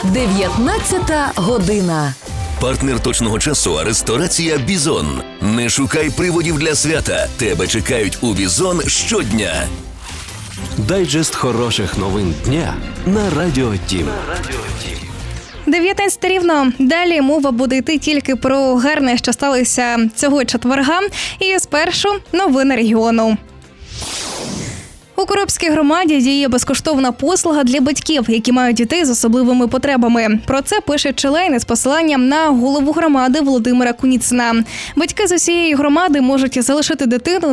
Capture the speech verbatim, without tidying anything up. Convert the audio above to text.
дев'ятнадцята година. Партнер точного часу – ресторація «Бізон». Не шукай приводів для свята. Тебе чекають у «Бізон» щодня. Дайджест хороших новин дня на Радіо Тім. дев'ятнадцята рівно. Далі мова буде йти тільки про гарне, що сталося цього четверга. І спершу новини регіону. У Коробській громаді діє безкоштовна послуга для батьків, які мають дітей з особливими потребами. Про це пише Челейн із посиланням на голову громади Володимира Куніцина. Батьки з усієї громади можуть залишити дитину